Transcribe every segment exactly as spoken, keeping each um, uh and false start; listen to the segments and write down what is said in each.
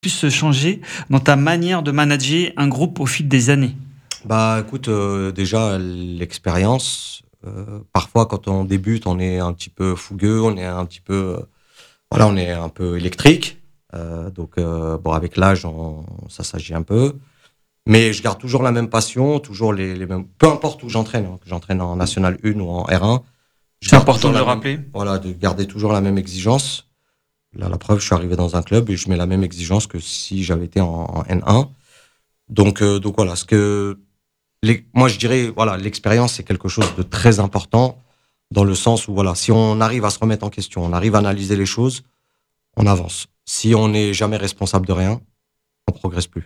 plus changer dans ta manière de manager un groupe au fil des années? Bah, écoute, heu, déjà l'expérience, heu, parfois quand on débute, on est un petit peu fougueux, on est un petit peu, heu, voilà, on est un peu électrique, heu, donc heu, bon avec l'âge on ça s'agit un peu. Mais je garde toujours la même passion, toujours les les mêmes peu importe où j'entraîne, hein, que j'entraîne en National un ou en R un, je C'est garde important toujours de la le même rappeler. voilà, de garder toujours la même exigence. Là, la preuve, je suis arrivé dans un club et je mets la même exigence que si j'avais été en en N un. Donc heu, donc voilà, ce que les moi je dirais, voilà, l'expérience, c'est quelque chose de très important dans le sens où, voilà, si on arrive à se remettre en question, on arrive à analyser les choses, on avance. Si on n'est jamais responsable de rien, on progresse plus.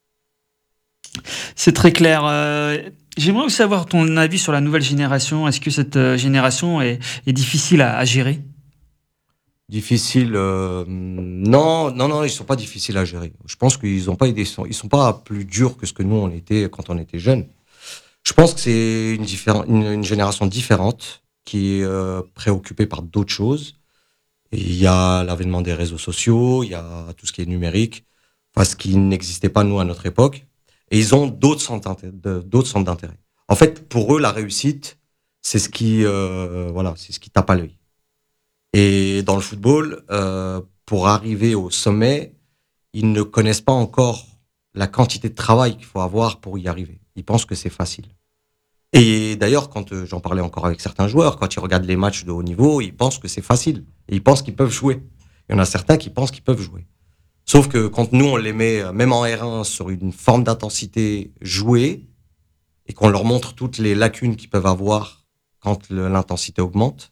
C'est très clair. Heu, j'aimerais aussi avoir ton avis sur la nouvelle génération. Est-ce que cette, heu, génération est est difficile à à gérer? Difficile, heu, non, non, non, ils sont pas difficiles à gérer. Je pense qu'ils ont pas été ils sont ils sont pas plus durs que ce que nous on était quand on était jeunes. Je pense que c'est une différen une une génération différente qui est, heu, préoccupée par d'autres choses. Et il y a l'avènement des réseaux sociaux, il y a tout ce qui est numérique, enfin ce qui n'existait pas nous à notre époque. Et ils ont d'autres centres d'inté de d'autres centres d'intérêt. En fait, pour eux, la réussite, c'est ce qui, heu, voilà, c'est ce qui tape à l'œil. Et dans le football, heu, pour arriver au sommet, ils ne connaissent pas encore la quantité de travail qu'il faut avoir pour y arriver. Ils pensent que c'est facile. Et d'ailleurs, quand, heu, j'en parlais encore avec certains joueurs, quand ils regardent les matchs de haut niveau, ils pensent que c'est facile et ils pensent qu'ils peuvent jouer. Il y en a certains qui pensent qu'ils peuvent jouer. Sauf que quand nous, on les met, heu, même en R un, sur une forme d'intensité jouée et qu'on leur montre toutes les lacunes qu'ils peuvent avoir quand le l'intensité augmente,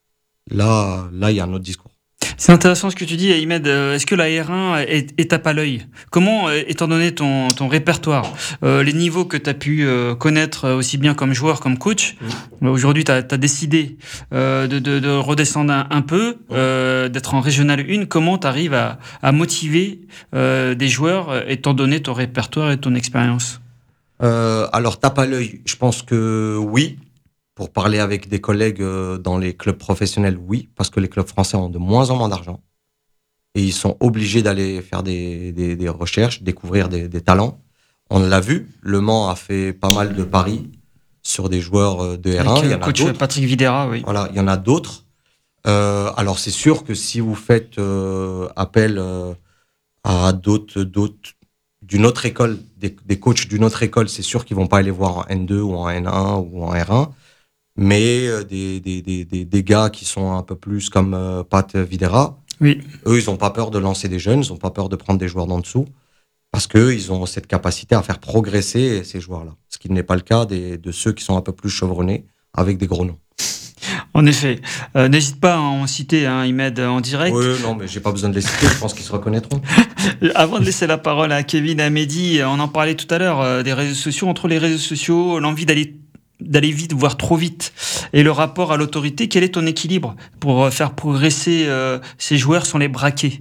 là là, il y a un autre discours. C'est intéressant ce que tu dis, Ahmed. Heu, est-ce que la R un est est tape à l'œil? Comment, heu, étant donné ton ton répertoire, heu, les niveaux que tu as pu, heu, connaître, heu, aussi bien comme joueur, comme coach, Mmh. euh, aujourd'hui tu as décidé, heu, de de de redescendre un un peu, Mmh. heu, d'être en Régional un. Comment tu arrives à à motiver, heu, des joueurs, heu, étant donné ton répertoire et ton expérience? Heu, alors tape à l'œil, je pense que oui. Pour parler avec des collègues, heu, dans les clubs professionnels, oui, parce que les clubs français ont de moins en moins d'argent. Et ils sont obligés d'aller faire des, des, des recherches, découvrir des, des talents. On l'a vu, Le Mans a fait pas mal de paris sur des joueurs euh, de R un. Avec, Il y heu, en a coach d'autres. Patrick Videra, oui. Voilà, il y en a d'autres. Euh, alors c'est sûr que si vous faites euh, appel euh, à d'autres, d'autres d'une autre école, des, des coachs d'une autre école, c'est sûr qu'ils vont pas aller voir en N deux ou en N un ou en R un. Mais euh, des, des, des, des, des gars qui sont un peu plus comme euh, Pat Videra, Oui. eux, ils ont pas peur de lancer des jeunes, ils ont pas peur de prendre des joueurs d'en dessous, parce qu'eux, ils ont cette capacité à faire progresser ces joueurs-là. Ce qui n'est pas le cas des, de ceux qui sont un peu plus chevronnés, avec des gros noms. En effet. Heu, n'hésite pas à en citer, hein, Ahmed, en direct. Oui, non, mais j'ai pas besoin de les citer, je pense qu'ils se reconnaîtront. Avant de laisser la parole à Kevin, à Mehdi, on en parlait tout à l'heure, euh, des réseaux sociaux. Entre les réseaux sociaux, l'envie d'aller d'aller vite, voire trop vite, et le rapport à l'autorité, quel est ton équilibre pour euh, faire progresser euh, ces joueurs sans les braquer?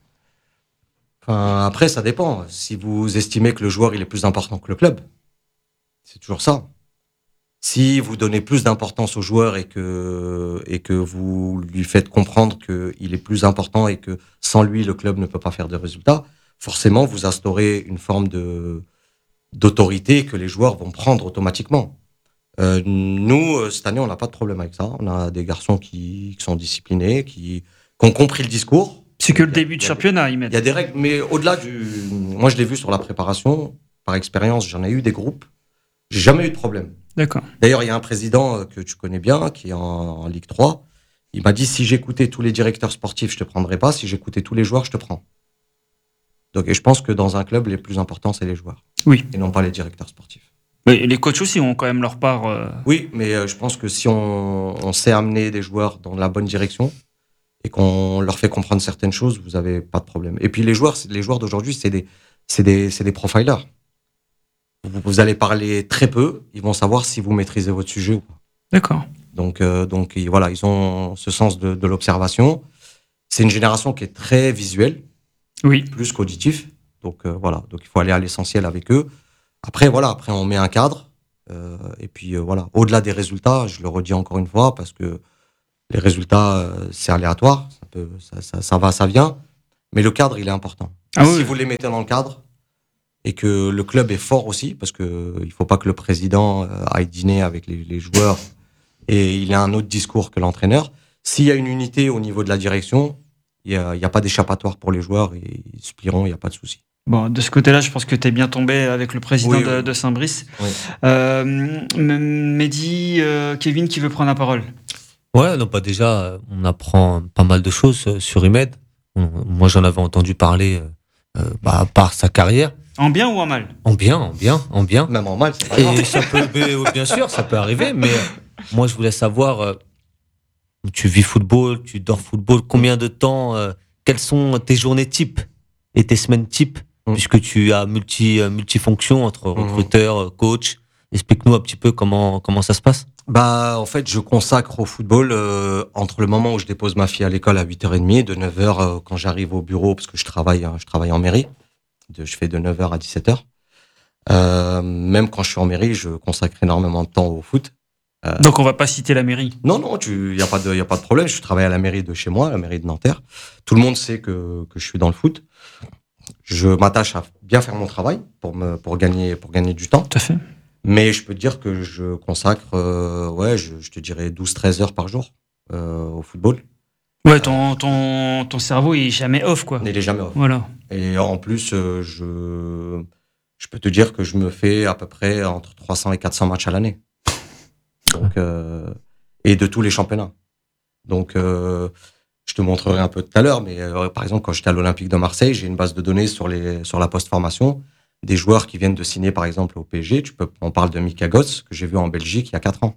Enfin, après, ça dépend. Si vous estimez que le joueur, il est plus important que le club, c'est toujours ça. Si vous donnez plus d'importance au joueur et que, et que vous lui faites comprendre qu'il est plus important et que sans lui, le club ne peut pas faire de résultats, forcément, vous instaurez une forme de, d'autorité que les joueurs vont prendre automatiquement. Euh, nous, euh, cette année, on n'a pas de problème avec ça. On a des garçons qui, qui sont disciplinés, qui, qui ont compris le discours. C'est Il que le y a, début de il y a des, championnat, il y a Ahmed. des règles, mais au-delà du... Moi, je l'ai vu sur la préparation. Par expérience, j'en ai eu des groupes. J'ai jamais eu de problème. D'accord. D'ailleurs, il y a un président euh, que tu connais bien, qui est en, en Ligue trois. Il m'a dit, si j'écoutais tous les directeurs sportifs, je te prendrais pas. Si j'écoutais tous les joueurs, je te prends. Donc, et je pense que dans un club, les plus importants, c'est les joueurs. Oui. Et non pas les directeurs sportifs. Mais les coachs aussi ont quand même leur part. euh, Oui, mais euh, je pense que si on, on sait amener des joueurs dans la bonne direction et qu'on leur fait comprendre certaines choses, vous avez pas de problème. Et puis les joueurs, c'est- les joueurs d'aujourd'hui, c'est des, c'est des, c'est des profilers. Vous, vous allez parler très peu, ils vont savoir si vous maîtrisez votre sujet ou pas. D'accord. Donc, euh, donc ils- voilà, ils ont ce sens de, de l'observation. C'est une génération qui est très visuelle, Oui. plus qu'auditif. Donc euh, voilà, donc il faut aller à l'essentiel avec eux. Après voilà, après on met un cadre. Euh, et puis euh, voilà, au-delà des résultats, je le redis encore une fois parce que les résultats, euh, c'est aléatoire, ça, peut, ça, ça, ça va, ça vient. Mais le cadre, il est important. Ah si oui. vous les mettez dans le cadre et que le club est fort aussi, parce que il faut pas que le président euh, aille dîner avec les, les joueurs et il a un autre discours que l'entraîneur. S'il y a une unité au niveau de la direction, il y a, il y a pas d'échappatoire pour les joueurs et ils se plieront, il y a pas de souci. Bon, de ce côté-là, je pense que tu es bien tombé avec le président Oui, de, oui. de Saint-Brice. Oui. Euh, M- Mehdi, euh, Kevin qui veut prendre la parole. Ouais, non, pas déjà, euh, on apprend pas mal de choses euh, sur Imed. On- moi, j'en avais entendu parler euh, euh, bah, par sa carrière. En bien ou en mal? En bien, en bien, en bien. Même en mal, c'est pas grave. Et ça peut, bien bien sûr, ça peut arriver, mais euh, moi, je voulais savoir, euh, tu vis football, tu dors football, combien de temps, euh, quelles sont tes journées types et tes semaines types, Mm. puisque tu as multi, euh, multifonctions entre Mhm. recruteur, euh, coach. Explique-nous un petit peu comment, comment ça se passe. Bah, en fait, je consacre au football euh, entre le moment où je dépose ma fille à l'école à huit heures trente, de neuf heures euh, quand j'arrive au bureau, parce que je travaille, hein, je travaille en mairie. De, je fais de neuf heures à dix-sept heures. Euh, même quand je suis en mairie, je consacre énormément de temps au foot. Euh, Donc on va pas citer la mairie. non, non, il n'y a, pas de- y a pas de problème. Je travaille à la mairie de chez moi, la mairie de Nanterre. Tout le monde sait que, que je suis dans le foot. Je m'attache à bien faire mon travail pour, me, pour, gagner, pour gagner du temps. Tout à fait. Mais je peux te dire que je consacre, euh, ouais, je, je te dirais douze treize heures par jour euh, au football. Ouais, ton, ton, ton cerveau il est jamais off, quoi. Il est jamais off. Voilà. Et en plus, euh, je, je peux te dire que je me fais à peu près entre trois cents et quatre cents matchs à l'année. Donc, euh, et de tous les championnats. Donc, euh, je te montrerai un peu tout à l'heure, mais euh, par exemple, quand j'étais à l'Olympique de Marseille, j'ai une base de données sur les sur la post-formation des joueurs qui viennent de signer, par exemple, au P S G. Tu peux, on parle de Mika Götze, que j'ai vu en Belgique il y a quatre ans.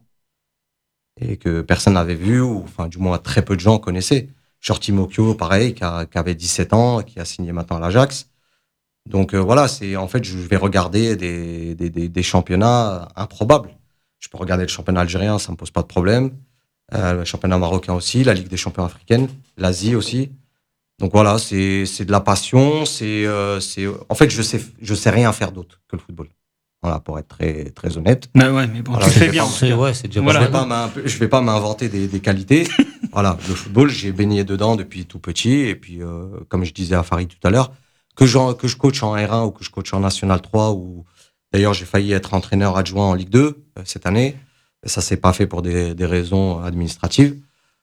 Et que personne n'avait vu, ou enfin, du moins, très peu de gens connaissaient. Shorty Mokyo, pareil, qui, a, qui avait dix-sept ans, qui a signé maintenant à l'Ajax. Donc, euh, voilà, c'est, en fait, je vais regarder des, des, des, des championnats improbables. Je peux regarder le championnat algérien, ça me pose pas de problème. Euh, le championnat marocain aussi, la Ligue des champions africaine, l'Asie aussi. Donc voilà, c'est c'est de la passion, c'est euh, c'est en fait je sais je sais rien faire d'autre que le football. Voilà, pour être très très honnête. Bah ouais, mais bon, Voilà, tu je fais vais bien. pas- en tout C'est, cas. ouais, c'est déjà Voilà. Je pas vais mal. pas m'in- je vais pas m'inventer des, des qualités. Voilà, le football, j'ai baigné dedans depuis tout petit et puis euh, comme je disais à Farid tout à l'heure, que je que je coach en R un ou que je coach en National trois ou d'ailleurs j'ai failli être entraîneur adjoint en Ligue deux euh, cette année. Ça s'est pas fait pour des des raisons administratives.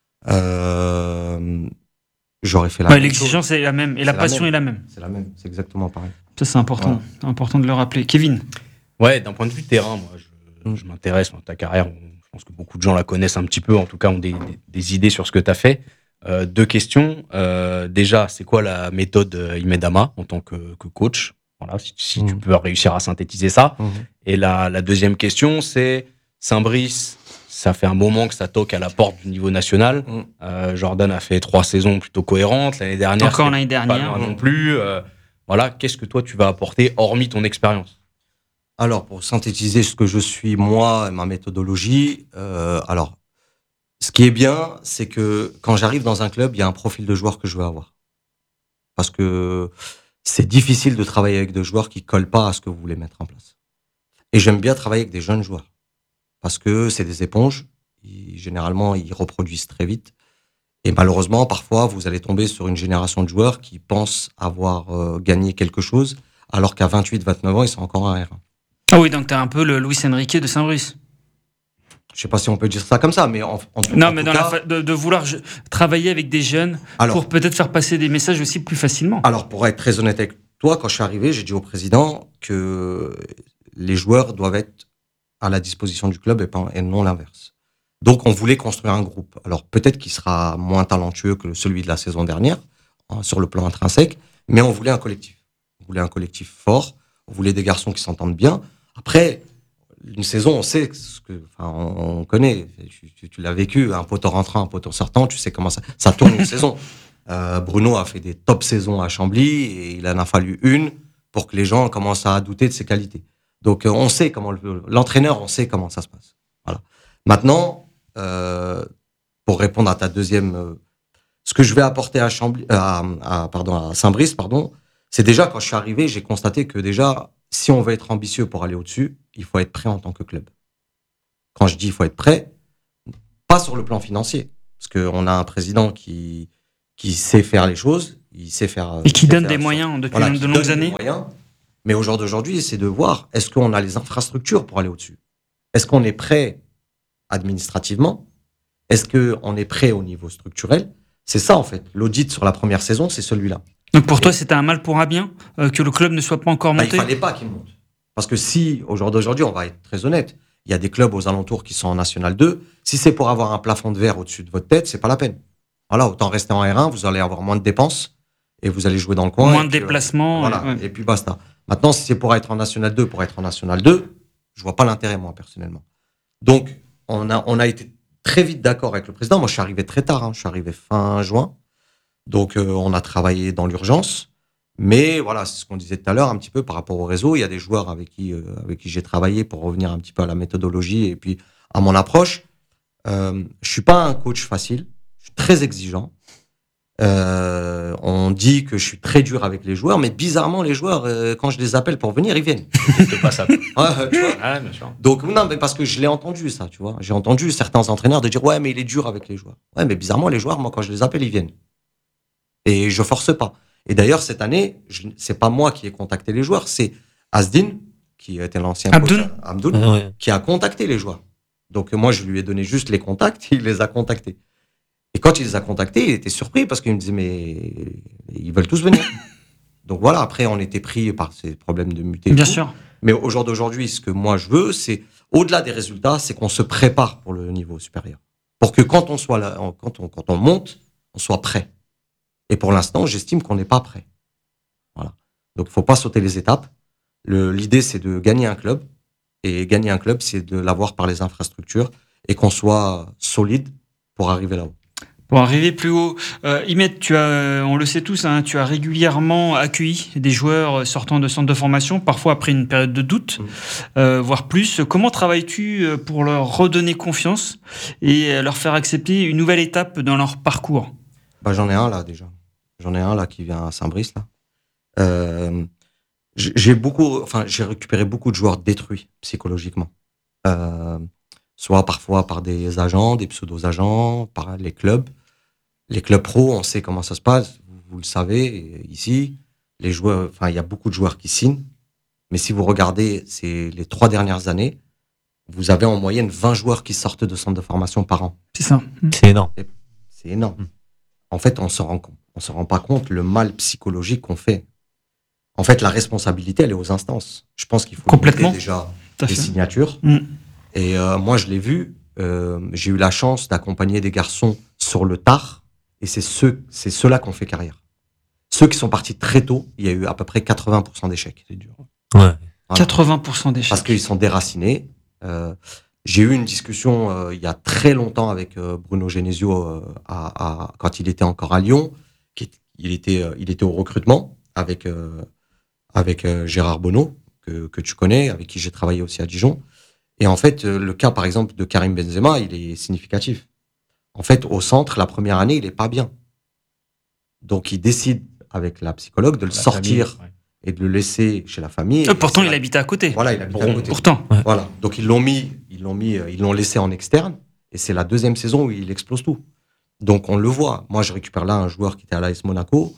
Euh, j'aurais fait la Ouais, même chose. l'exigence est la même et la C'est la passion même. est la même. C'est la même, c'est exactement pareil. Ça, c'est important. C'est important de le rappeler. Kevin. Ouais, d'un point de vue terrain, moi, je, Mm. je m'intéresse à ta carrière. on- Je pense que beaucoup de gens la connaissent un petit peu, en tout cas, ont des, des, des idées sur ce que tu as fait. Euh, deux questions. Euh, déjà, c'est quoi la méthode euh, Imed Ama en tant que, que coach? Voilà, si, si tu Mm. peux réussir à synthétiser ça. Et la, la deuxième question, c'est Saint-Brice, ça fait un moment que ça toque à la porte du niveau national. Mm. Euh, Jordan a fait trois saisons plutôt cohérentes. L'année dernière, Encore c'était l'année pas dernière. loin non plus. Euh, voilà, qu'est-ce que toi tu vas apporter hormis ton expérience? Alors, pour synthétiser ce que je suis, moi, et ma méthodologie, euh, alors, ce qui est bien, c'est que quand j'arrive dans un club, il y a un profil de joueur que je veux avoir. Parce que c'est difficile de travailler avec des joueurs qui collent pas à ce que vous voulez mettre en place. Et j'aime bien travailler avec des jeunes joueurs. Parce que c'est des éponges. Ils- généralement, ils reproduisent très vite. Et malheureusement, parfois, vous allez tomber sur une génération de joueurs qui pensent avoir euh, gagné quelque chose, alors qu'à vingt-huit, vingt-neuf ans, ils sont encore en R un. Ah oui, donc t'es un peu le Luis Enrique de Saint-Brice. Je sais pas si on peut dire ça comme ça, mais en, en, Non, en mais tout dans cas, la fa- de, de vouloir je- travailler avec des jeunes alors, pour peut-être faire passer des messages aussi plus facilement. alors, pour être très honnête avec toi, quand je suis arrivé, j'ai dit au président que les joueurs doivent être à la disposition du club et, pas, et non l'inverse. Donc, on voulait construire un groupe. Alors, peut-être qu'il sera moins talentueux que celui de la saison dernière, hein, sur le plan intrinsèque, mais on voulait un collectif. On voulait un collectif fort, on voulait des garçons qui s'entendent bien. Après, une saison, on sait ce que, enfin, on, on connaît. Tu, tu, tu l'as vécu, un poteau rentrant, un poteau sortant, tu sais comment ça, ça tourne une saison. Euh, Bruno a fait des top saisons à Chambly et il en a fallu une pour que les gens commencent à douter de ses qualités. Donc, euh, on sait comment le, l'entraîneur, on sait comment ça se passe. Voilà. Maintenant, euh, pour répondre à ta deuxième, euh, ce que je vais apporter à Chambly, à, à, pardon, à Saint-Brice, pardon, c'est déjà quand je suis arrivé, j'ai constaté que déjà, si on veut être ambitieux pour aller au-dessus, il faut être prêt en tant que club. Quand je dis il faut être prêt, pas sur le plan financier, parce qu'on a un président qui qui sait faire les choses, il sait faire. Et qui sait donne faire des ça. moyens depuis Voilà, de qui longues donne des années. moyens. Mais au jour d'aujourd'hui, c'est de voir est-ce qu'on a les infrastructures pour aller au-dessus. Est-ce qu'on est prêt administrativement? Est-ce qu'on est prêt au niveau structurel? C'est ça, en fait. L'audit sur la première saison, c'est celui-là. Donc pour toi, c'était un mal pour un bien euh, que le club ne soit pas encore Bah, monté. il fallait pas qu'il monte. Parce que si, au jour d'aujourd'hui, on va être très honnête, il y a des clubs aux alentours qui sont en National deux. Si c'est pour avoir un plafond de verre au-dessus de votre tête, c'est pas la peine. Voilà, autant rester en R un, vous allez avoir moins de dépenses et vous allez jouer dans le coin. Moins et de puis, euh, déplacements. voilà, ouais. et puis basta. Maintenant, si c'est pour être en National deux, pour être en National deux, je vois pas l'intérêt, moi, personnellement. Donc, on a, on a été très vite d'accord avec le président. Moi, je suis arrivé très tard, hein. Je suis arrivé fin juin. Donc, euh, on a travaillé dans l'urgence. Mais voilà, c'est ce qu'on disait tout à l'heure, un petit peu par rapport au réseau. Il y a des joueurs avec qui, euh, avec qui j'ai travaillé pour revenir un petit peu à la méthodologie et puis à mon approche. Euh, je suis pas un coach facile. Je suis très exigeant. Euh, on dit que je suis très dur avec les joueurs, mais bizarrement, les joueurs, euh, quand je les appelle pour venir, ils viennent. C'est pas ça. Ouais, tu vois. Ah, bien sûr. Donc, non, mais parce que je l'ai entendu, ça, tu vois. J'ai entendu certains entraîneurs de dire, ouais, mais il est dur avec les joueurs. Ouais, mais bizarrement, les joueurs, moi, quand je les appelle, ils viennent. Et je force pas. Et d'ailleurs, cette année, je, c'est pas moi qui ai contacté les joueurs, c'est Asdin, qui était l'ancien Abdoul. coach, Abdoul, Ah ouais. qui a contacté les joueurs. Donc, moi, je lui ai donné juste les contacts, il les a contactés. Et quand il les a contactés, il était surpris parce qu'il me disait, mais ils veulent tous venir. Donc voilà, après, on était pris par ces problèmes de muté. et Bien tout. sûr. Mais au jour d'aujourd'hui, ce que moi je veux, c'est, au-delà des résultats, c'est qu'on se prépare pour le niveau supérieur. Pour que quand on soit là, quand on, quand on monte, on soit prêt. Et pour l'instant, j'estime qu'on n'est pas prêt. Voilà. Donc, il faut pas sauter les étapes. Le, l'idée, c'est de gagner un club. Et gagner un club, c'est de l'avoir par les infrastructures et qu'on soit solide pour arriver là-haut. Pour arriver plus haut, euh, Imet, tu as, on le sait tous, hein, tu as régulièrement accueilli des joueurs sortant de centres de formation, parfois après une période de doute, Mmh. euh, voire plus. Comment travailles-tu pour leur redonner confiance et leur faire accepter une nouvelle étape dans leur parcours? Bah, j'en ai un là déjà. J'en ai un là qui vient à Saint-Brice là. Euh, j'ai j'ai beaucoup, enfin j'ai récupéré beaucoup de joueurs détruits psychologiquement. Euh, soit parfois par des agents, des pseudo-agents, par les clubs. Les clubs pro, on sait comment ça se passe. Vous, vous le savez ici. Les joueurs, enfin il y a beaucoup de joueurs qui signent. Mais si vous regardez, c'est les trois dernières années, vous avez en moyenne vingt joueurs qui sortent de centre de formation par an. C'est ça. C'est énorme. C'est énorme. Mm. En fait, on se rend compte, on se rend pas compte le mal psychologique qu'on fait. En fait, la responsabilité, elle est aux instances. Je pense qu'il faut Complètement. limiter déjà Tout à les fait. signatures. Mm. Et euh, moi, je l'ai vu. Euh, j'ai eu la chance d'accompagner des garçons sur le tard. Et c'est ceux, c'est ceux-là qui ont fait carrière. Ceux qui sont partis très tôt, il y a eu à peu près quatre-vingts pour cent d'échecs. C'est dur. Ouais. Voilà. quatre-vingts pour cent d'échecs. Parce qu'ils sont déracinés. Euh, j'ai eu une discussion euh, il y a très longtemps avec euh, Bruno Genesio euh, à, à, quand il était encore à Lyon. Qui, est- il, était, euh, il était au recrutement avec, euh, avec euh, Gérard Bonneau, que, que tu connais, avec qui j'ai travaillé aussi à Dijon. Et en fait, euh, le cas, par exemple, de Karim Benzema, il est significatif. En fait, au centre, la première année, il est pas bien. Donc, il décide avec la psychologue de le La sortir famille, ouais. et de le laisser chez la famille. Euh, pourtant, Et il c'est habitait à côté. la- Voilà, il habite à Bon, côté. Pourtant. Voilà. Donc ils l'ont mis, ils l'ont mis, euh, ils l'ont laissé en externe. Et c'est la deuxième saison où il explose tout. Donc on le voit. Moi, je récupère là un joueur qui était à l'A S Monaco.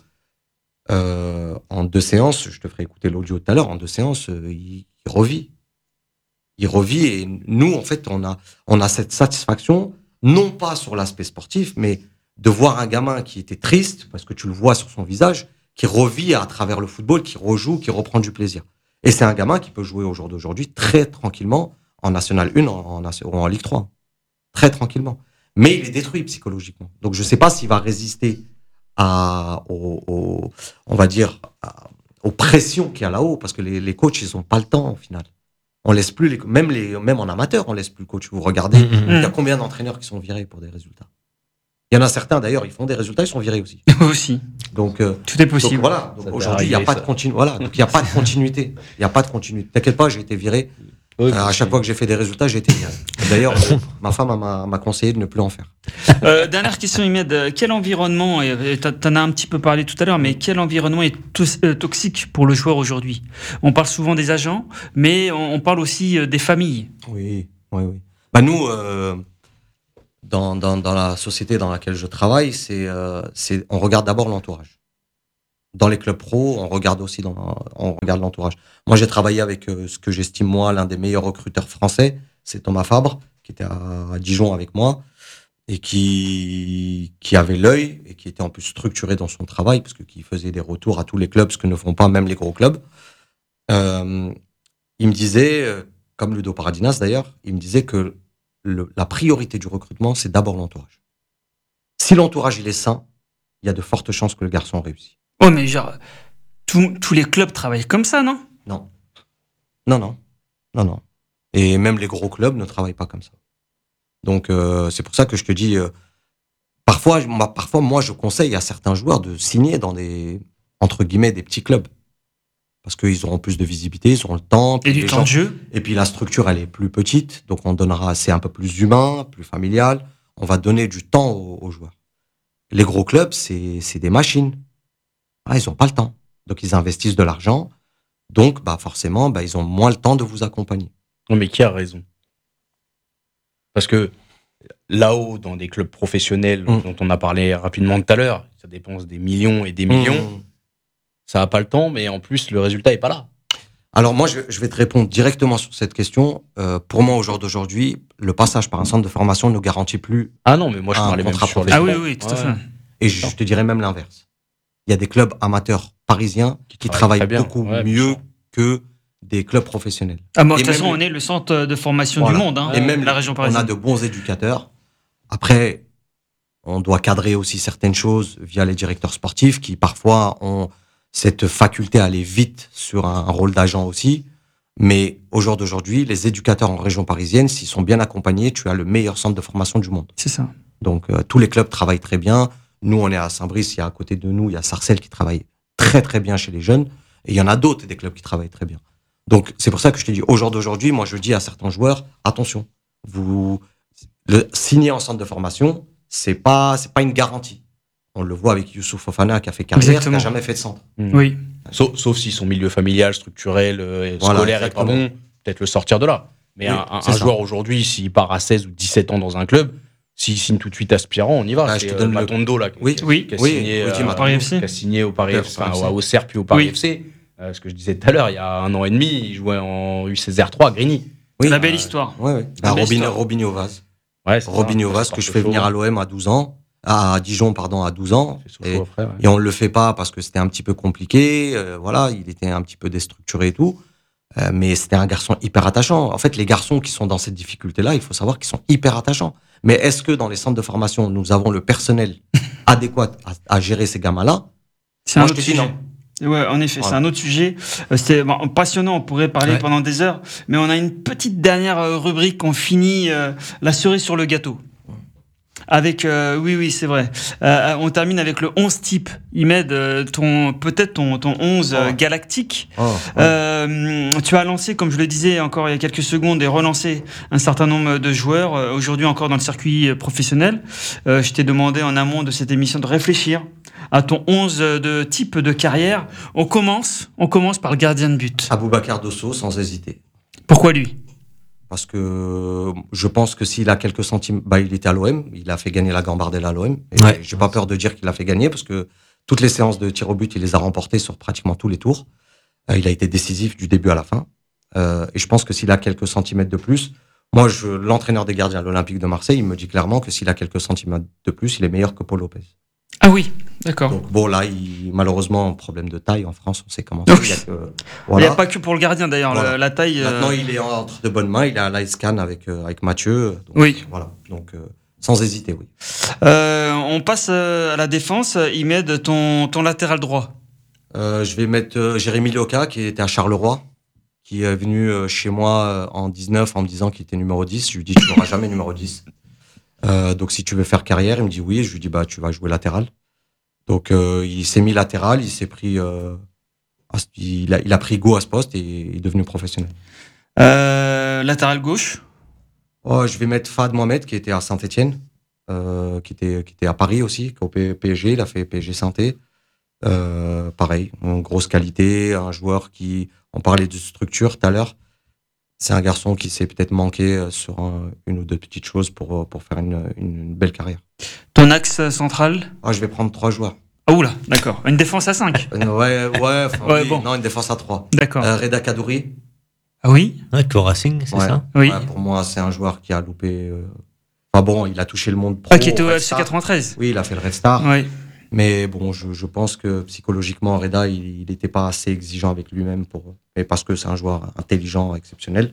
Euh, en deux séances, je te ferai écouter l'audio tout à l'heure. En deux séances, euh, il, il revit. Il revit. Et nous, en fait, on a, on a cette satisfaction, non pas sur l'aspect sportif, mais de voir un gamin qui était triste, parce que tu le vois sur son visage, qui revit à travers le football, qui rejoue, qui reprend du plaisir. Et c'est un gamin qui peut jouer au jour d'aujourd'hui très tranquillement en National un, en, en, ou en Ligue trois. Très tranquillement. Mais il est détruit psychologiquement. Donc je ne sais pas s'il va résister à, au, au- on va dire, à- aux pressions qu'il y a là-haut, parce que les, les coachs, ils n'ont pas le temps au final. On laisse plus les, même les, même en amateur, on laisse plus le coach. Vous regardez, Mm, mm, il y a combien d'entraîneurs qui sont virés pour des résultats? Il y en a certains d'ailleurs, ils font des résultats, ils sont virés aussi. Aussi. Donc, euh, Tout est donc possible. voilà. Donc Ça t'est aujourd'hui, il n'y a arrivé, pas ça. de continu, voilà. Donc il n'y a pas de continuité. Il n'y a pas de continuité. T'inquiète pas, j'ai été viré. Euh, à chaque fois que j'ai fait des résultats, j'ai été viré. D'ailleurs, euh, ma femme m'a, m'a conseillé de ne plus en faire. Euh, dernière question, Imed. Euh, Quel environnement, et tu en as un petit peu parlé tout à l'heure, mais quel environnement est tos- euh, toxique pour le joueur aujourd'hui? On parle souvent des agents, mais on, on parle aussi euh, des familles. Oui, oui, oui. Bah nous, euh, dans, dans, dans la société dans laquelle je travaille, c'est, euh, c'est, on regarde d'abord l'entourage. dans les clubs pro, on regarde aussi dans, on regarde l'entourage. Moi, j'ai travaillé avec euh, ce que j'estime moi l'un des meilleurs recruteurs français, c'est Thomas Fabre, qui était à, à Dijon avec moi et qui qui avait l'œil et qui était en plus structuré dans son travail parce que qui faisait des retours à tous les clubs, ce que ne font pas même les gros clubs. Euh, il me disait, euh, comme Ludo Paradinas d'ailleurs, il me disait que le, la priorité du recrutement, c'est d'abord l'entourage. Si l'entourage il est sain, il y a de fortes chances que le garçon réussisse. Oh, mais genre, tous tous les clubs travaillent comme ça, non? Non. Non, non. Non, non. Et même les gros clubs ne travaillent pas comme ça. Donc, euh, c'est pour ça que je te dis, euh, parfois, moi, parfois, moi, je conseille à certains joueurs de signer dans des, entre guillemets, des petits clubs. Parce qu'ils auront plus de visibilité, ils auront le temps. Et du les temps gens- de jeu? Et puis la structure, elle est plus petite, donc on donnera, c'est un peu plus humain, plus familial. On va donner du temps aux, aux joueurs. Les gros clubs, c'est, c'est des machines. Ah, ils ont pas le temps. Donc ils investissent de l'argent. Donc, bah, forcément, bah, ils ont moins le temps de vous accompagner. Non, mais qui a raison? Parce que là-haut, dans des clubs professionnels Mm. dont on a parlé rapidement tout à l'heure, ça dépense des millions et des millions. Mmh. Ça a pas le temps, mais en plus, le résultat est pas là. Alors moi, je, je vais te répondre directement sur cette question. Euh, pour moi, au jour d'aujourd'hui, le passage par un centre de formation ne garantit plus. Ah non, mais moi, je Un parlais même contrat sur les Ah oui, bancs. oui, tout à Ouais. fait. Et je, je te dirais même l'inverse. Il y a des clubs amateurs parisiens qui, Qui travaillent travaillent très bien. beaucoup Ouais, bien mieux sûr. que des clubs professionnels. Ah, moi, de Et toute façon, même on les- est le centre de formation Voilà. du monde, hein, Et même la région on a parisienne. de bons éducateurs. Après, on doit cadrer aussi certaines choses via les directeurs sportifs qui parfois ont cette faculté à aller vite sur un, un rôle d'agent aussi. Mais au jour d'aujourd'hui, les éducateurs en région parisienne, s'ils sont bien accompagnés, tu as le meilleur centre de formation du monde. C'est ça. Donc euh, tous les clubs travaillent très bien. Nous, on est à Saint-Brice, il y a à côté de nous, il y a Sarcelles qui travaille très très bien chez les jeunes. Et il y en a d'autres des clubs qui travaillent très bien. Donc c'est pour ça que je te dis, au jour d'aujourd'hui, moi je dis à certains joueurs, attention, vous le signer en centre de formation, c'est pas c'est pas une garantie. On le voit avec Youssouf Fofana qui a fait carrière, Exactement. qui n'a jamais fait de centre. Mm. Oui. Sauf, sauf si son milieu familial, structurel, euh, et Voilà, scolaire est pas exactement. bon, peut-être le sortir de là. Mais Oui, un, un- c'est un ça. joueur aujourd'hui, s'il part à seize ou dix-sept ans dans un club, s'il signe tout de suite aspirant, on y va. Bah, c'est je te euh, donne le- Matondo, là, qui- Oui, Oui. qui a oui, signé, oui, euh, Matondo. Paris F C. qui a signé au Paris, Au enfin, Paris F C. au Auxerre puis au Paris Oui. F C. Euh, ce que je disais tout à l'heure, il y a un an et demi, il jouait en U seize R trois à Grigny. Oui. La belle euh, histoire. Ouais, ouais. Bah, La belle Robinho, histoire. Robinho Vaz. Ouais, c'est ça. Robinho Vaz Ça que je porte fais chaud. venir à l'O M à douze ans, à Dijon, pardon, à douze ans. Ça fait Et, chaud après, ouais. et on le fait pas parce que c'était un petit peu compliqué. euh, voilà, il était un petit peu déstructuré et tout. Euh, mais c'était un garçon hyper attachant. En fait, les garçons qui sont dans cette difficulté-là, il faut savoir qu'ils sont hyper attachants. Mais est-ce que dans les centres de formation, nous avons le personnel adéquat à, à gérer ces gamins-là? C'est un Moi, je autre te dis sujet. non. Ouais, en effet, Voilà. c'est un autre sujet. Euh, C'était bon, passionnant, on pourrait parler Ouais. pendant des heures, mais on a une petite dernière euh, rubrique, on finit euh, la cerise sur le gâteau. Avec, euh, oui, oui, c'est vrai. Euh, on termine avec le onze type. Imed, euh, ton, peut-être ton, ton onze euh, Oh. galactique. Oh, ouais. Euh, tu as lancé, comme je le disais encore il y a quelques secondes, et relancé un certain nombre de joueurs, euh, aujourd'hui encore dans le circuit euh, professionnel. Euh, je t'ai demandé en amont de cette émission de réfléchir à ton onze de type de carrière. On commence, on commence par le gardien de but. Aboubacar Dosso, sans hésiter. Pourquoi lui? Parce que je pense que s'il a quelques centimes, bah, il était à l'O M, il a fait gagner la Gambardella à l'O M. Et Ouais. j'ai pas peur de dire qu'il l'a fait gagner parce que toutes les séances de tir au but, il les a remportées sur pratiquement tous les tours. Euh, il a été décisif du début à la fin. Euh, et je pense que s'il a quelques centimètres de plus, moi, je, l'entraîneur des gardiens à l'Olympique de Marseille, il me dit clairement que s'il a quelques centimètres de plus, il est meilleur que Paul Lopez. Ah oui, d'accord. Donc bon, là, il, malheureusement, problème de taille en France, on sait comment Oui. c'est. Il y a que, Il n'y voilà. a pas que pour le gardien d'ailleurs, Voilà. le- la taille. euh, Maintenant, il est entre de bonnes mains. Il est à l'Icecan avec euh, avec Mathieu. Donc, Oui. Voilà. Donc, euh, sans hésiter, oui. Euh, on passe euh, à la défense. Imed, ton, ton latéral droit. Euh, je vais mettre euh, Jérémy Loca, qui était à Charleroi, qui est venu euh, chez moi euh, en dix-neuf en me disant qu'il était numéro dix. Je lui dis, tu n'auras jamais numéro dix. Euh, donc, si tu veux faire carrière, il me dit oui. Je lui dis, bah, tu vas jouer latéral. Donc, euh, il s'est mis latéral. Il s'est pris, euh, à ce- il a, il a pris go à ce poste et il est devenu professionnel. Euh, latéral gauche. Oh, je vais mettre Fad Mohamed, qui était à Saint-Etienne, euh, qui était qui était à Paris aussi, qui est au P- PSG. Il a fait P S G Saint-Étienne. Euh, pareil, une grosse qualité, un joueur qui, on parlait de structure tout à l'heure, c'est un garçon qui s'est peut-être manqué euh, sur un- une ou deux petites choses pour, euh, pour faire une, une belle carrière. Ton axe central. Ah, je vais prendre trois joueurs. Ah, oula, d'accord. Une défense à cinq. Euh, ouais, ouais, enfin, Ouais, oui, bon. non, une défense à trois. D'accord. Euh, Reda Kadouri. Ah oui. Ouais, que Racing, c'est Ouais. ça? Oui. Ouais, pour moi, c'est un joueur qui a loupé. euh, Enfin bon, il a touché le monde pro. Ah, qui était au Red F C Star. quatre-vingt-treize. Oui, il a fait le Red Star. Oui. Mais bon, je, je pense que psychologiquement, Reda, il n'était pas assez exigeant avec lui-même pour. Mais parce que c'est un joueur intelligent, exceptionnel.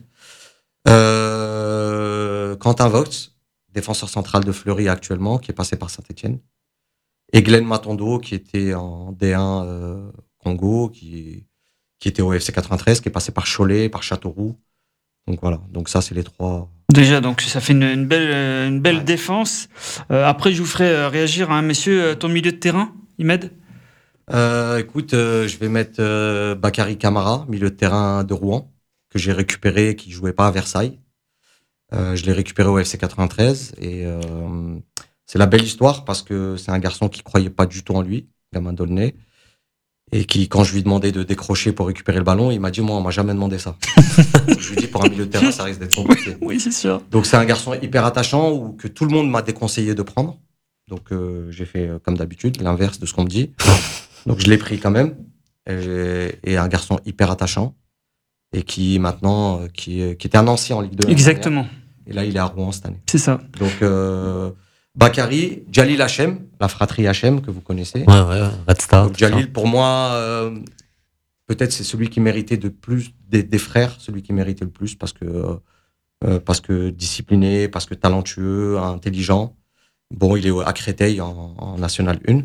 Euh, Quentin Vogt, défenseur central de Fleury actuellement, qui est passé par Saint-Etienne. Et Glenn Matondo, qui était en D un euh, Congo, qui, qui était au F C quatre-vingt-treize, qui est passé par Cholet, par Châteauroux. Donc voilà, donc ça, c'est les trois. Déjà, donc ça fait une, une belle, euh, une belle Ouais. défense. Euh, après, je vous ferai euh, réagir, hein, messieurs, euh, ton milieu de terrain, Imed. Euh, écoute, euh, je vais mettre euh, Bakary Camara, milieu de terrain de Rouen, que j'ai récupéré, qui jouait pas à Versailles. Euh, je l'ai récupéré au F C quatre-vingt-treize et euh, c'est la belle histoire parce que c'est un garçon qui croyait pas du tout en lui, gamin d'Aulnay, et qui, quand je lui demandais de décrocher pour récupérer le ballon, il m'a dit, moi, on m'a jamais demandé ça. Je lui dis, pour un milieu de terrain, ça risque d'être compliqué. Oui, c'est sûr. Donc c'est un garçon hyper attachant ou que tout le monde m'a déconseillé de prendre. Donc euh, j'ai fait euh, comme d'habitude l'inverse de ce qu'on me dit. Donc je l'ai pris quand même. Et, et un garçon hyper attachant et qui maintenant euh, qui, est- qui était un ancien en Ligue deux. l'année Exactement, dernière. Et là il est à Rouen cette année. c'est ça. Donc euh, Bakary, Jalil Hachem, la fratrie Hachem que vous connaissez. Ouais, ouais, Red Star. Donc tout ça. Jalil pour moi euh, peut-être c'est celui qui méritait de plus des, des frères, celui qui méritait le plus parce que euh, Euh, parce que discipliné, parce que talentueux, intelligent. Bon, il est à Créteil en, en National un.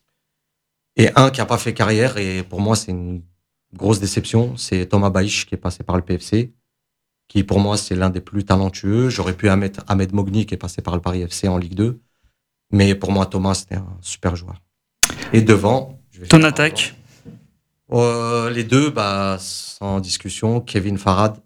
Et un qui a pas fait carrière, et pour moi, c'est une grosse déception, c'est Thomas Baïch qui est passé par le P F C, qui pour moi, c'est l'un des plus talentueux. J'aurais pu mettre Ahmed Mogni qui est passé par le Paris F C en Ligue deux. Mais pour moi, Thomas, c'était un super joueur. Et devant, je vais Ton faire- attaque. Euh, les deux, bah, sans discussion, Kevin Farad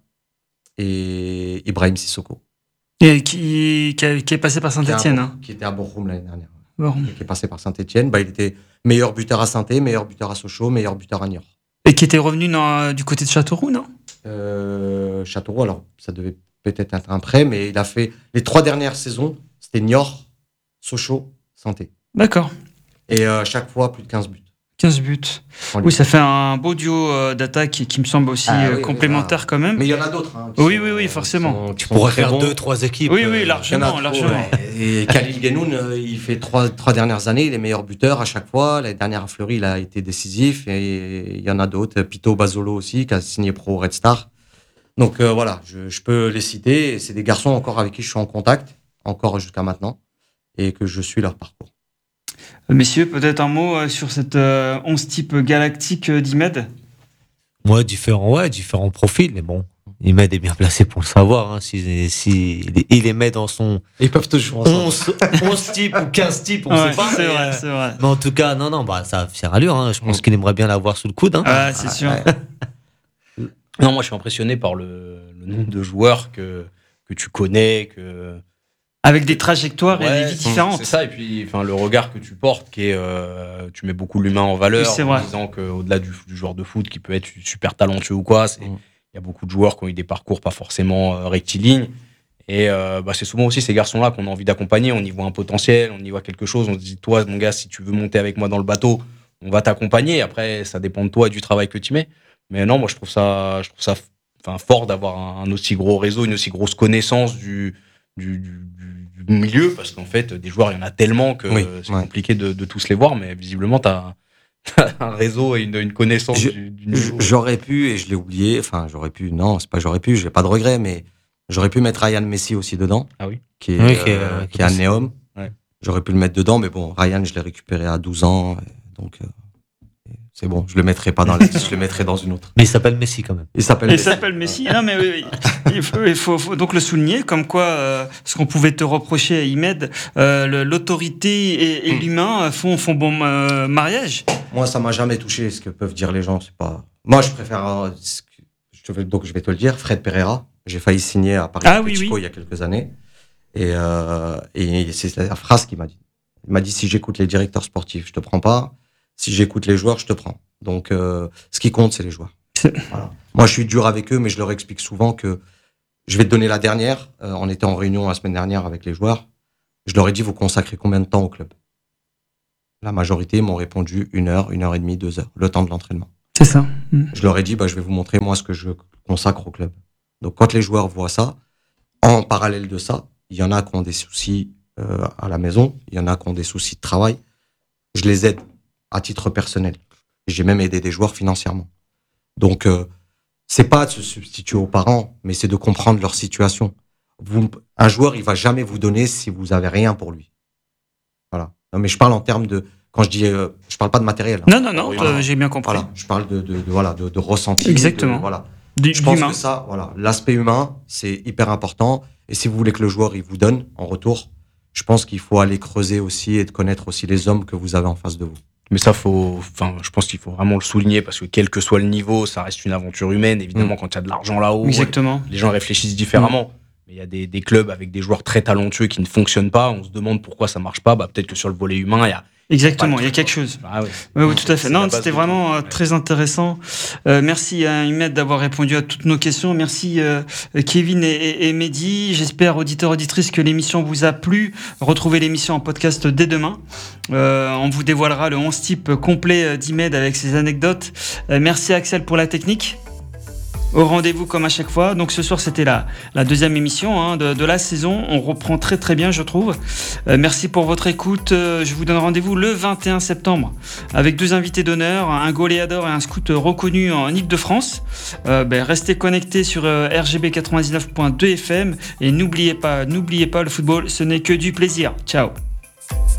et Ibrahim Sissoko. Et qui, qui, a- qui est passé par qui, est Saint-Etienne. à- Hein. qui était à Bochum l'année dernière, Bon. et qui est passé par Saint-Etienne. Bah, il était meilleur buteur à Saint-Étienne, meilleur buteur à Sochaux, meilleur buteur à Niort. Et qui était revenu dans, du côté de Châteauroux, non? Euh, Châteauroux, alors ça devait peut-être être un prêt, mais il a fait les trois dernières saisons, c'était Niort, Sochaux, Saint-Étienne. D'accord. Et euh, chaque fois, plus de quinze buts. quinze buts. en Oui, Ligue. ça fait un beau duo euh, d'attaque qui, qui me semble aussi Ah, euh, oui, oui, complémentaire ça. quand même. Mais il y en a d'autres. Hein, qui Oui, sont, oui, oui, euh, forcément. qui sont- qui Tu sont pourrais très faire bons. deux, trois équipes. Oui, oui, euh, Il y en a largement, trop, largement. ouais. Et Khalil Genoun, euh, il fait trois, trois dernières années, il est meilleur buteur à chaque fois. L'année dernière à Fleury, il a été décisif. Et il y en a d'autres. Pito Basolo aussi, qui a signé pro Red Star. Donc euh, voilà, je, je peux les citer. Et c'est des garçons encore avec qui je suis en contact, encore jusqu'à maintenant, et que je suis leur parcours. Messieurs, peut-être un mot euh, sur cette euh, onze type galactique euh, d'Imed. Moi, différents, ouais, différents profils, mais bon, Imed est bien placé pour le savoir. Hein, si, si il les met dans son Ils peuvent toujours ensemble. onze, onze types ou quinze types, on Ouais, sait pas. c'est mais, vrai, euh, c'est vrai. mais en tout cas, non, non, bah, ça va faire allure. Hein. Je pense Mm. qu'il aimerait bien l'avoir sous le coude. Hein. Ah, c'est sûr. Ouais. Non, moi je suis impressionné par le, le nombre de joueurs que, que tu connais, que. Avec des trajectoires et Ouais, des vies c'est- différentes. C'est ça, et puis enfin, le regard que tu portes, qui est, euh, tu mets beaucoup l'humain en valeur, Oui, c'est en vrai. disant qu'au-delà du, du joueur de foot qui peut être super talentueux ou quoi, c'est- il Mm. y a beaucoup de joueurs qui ont eu des parcours pas forcément euh, rectilignes. Et euh, bah, c'est souvent aussi ces garçons-là qu'on a envie d'accompagner. On y voit un potentiel, on y voit quelque chose. On se dit, toi, mon gars, si tu veux monter avec moi dans le bateau, on va t'accompagner. Après, ça dépend de toi et du travail que tu mets. Mais non, moi, je trouve ça, je trouve ça enfin, fort d'avoir un, un aussi gros réseau, une aussi grosse connaissance du, du, du, du milieu. Parce qu'en fait, des joueurs, il y en a tellement que Oui, c'est ouais. compliqué de, de tous les voir. Mais visiblement, tu as un réseau et une, une connaissance Je- du, du J- niveau. J'aurais pu, et je l'ai oublié, enfin, j'aurais pu, non, c'est pas j'aurais pu, j'ai pas de regret, mais j'aurais pu mettre Ryan Messi aussi dedans. Ah oui. Qui est, Oui, qui est, euh, euh, qui est à qui est Neom. Ouais. J'aurais pu le mettre dedans, mais bon, Ryan, je l'ai récupéré à douze ans, et donc, euh, c'est bon, je le mettrai pas dans la liste, je le mettrai dans une autre. Mais il s'appelle Messi quand même. Il s'appelle Il Messi. s'appelle Messi. Non, mais oui, oui. Il, faut, il faut, faut donc le souligner, comme quoi euh, ce qu'on pouvait te reprocher à Imed, euh, le- l'autorité et, et Mm. l'humain euh, font, font bon euh, mariage. Moi, ça m'a jamais touché, ce que peuvent dire les gens, c'est pas. Moi, je préfère, euh, ce que- je te vais- donc je vais te le dire, Fred Pereira. J'ai failli signer à Paris Ah oui, Atletico oui. il y a quelques années. Et, euh, et c'est la phrase qu'il m'a dit. Il m'a dit, si j'écoute les directeurs sportifs, je te prends pas. Si j'écoute les joueurs, je te prends. Donc, euh, ce qui compte, c'est les joueurs. C'est- Voilà. Moi, je suis dur avec eux, mais je leur explique souvent que je vais te donner la dernière. Euh, on était en réunion la semaine dernière avec les joueurs. Je leur ai dit, vous consacrez combien de temps au club? La majorité m'ont répondu une heure, une heure et demie, deux heures, le temps de l'entraînement. C'est ça. Mmh. Je leur ai dit, bah, je vais vous montrer moi ce que je consacre au club. Donc quand les joueurs voient ça, en parallèle de ça, il y en a qui ont des soucis euh, à la maison, il y en a qui ont des soucis de travail. Je les aide à titre personnel. J'ai même aidé des joueurs financièrement. Donc euh, c'est pas de se substituer aux parents, mais c'est de comprendre leur situation. Vous, un joueur, il va jamais vous donner si vous avez rien pour lui. Voilà. Non, mais je parle en termes de, quand je dis, euh, je parle pas de matériel. Non, non, non, Voilà. euh, j'ai bien compris. Voilà. Je parle de, de, de voilà, de, de ressenti. Exactement. De, voilà. Du, Je pense d'humain. que ça, voilà, l'aspect humain, c'est hyper important. Et si vous voulez que le joueur il vous donne en retour, je pense qu'il faut aller creuser aussi et de connaître aussi les hommes que vous avez en face de vous. Mais ça, faut, enfin, je pense qu'il faut vraiment le souligner parce que quel que soit le niveau, ça reste une aventure humaine. Évidemment, Mm. quand il y a de l'argent là-haut, Exactement. les gens réfléchissent différemment. Mais il y a des, des clubs avec des joueurs très talentueux qui ne fonctionnent pas. On se demande pourquoi ça marche pas. Bah, peut-être que sur le volet humain, il y a. Exactement, pas il y a de- quelque chose. Ah, ouais. Oui, oui, tout à fait. C'est Non, la base c'était de vraiment tout. euh, Ouais. très intéressant. Euh, merci à Ahmed d'avoir répondu à toutes nos questions. Merci euh, Kevin et, et, et Mehdi. J'espère, auditeurs, auditrices, que l'émission vous a plu. Retrouvez l'émission en podcast dès demain. Euh, on vous dévoilera le onze type complet d'Imed avec ses anecdotes. Euh, merci Axel pour la technique. Au rendez-vous comme à chaque fois. Donc ce soir c'était la, la deuxième émission hein, de, de la saison. On reprend très très bien je trouve. Euh, merci pour votre écoute. Euh, je vous donne rendez-vous le vingt et un septembre avec deux invités d'honneur, un goléador et un scout reconnu en Ile-de-France. Euh, ben, restez connectés sur euh, R G B quatre-vingt-dix-neuf point deux F M et n'oubliez pas, n'oubliez pas le football, ce n'est que du plaisir. Ciao.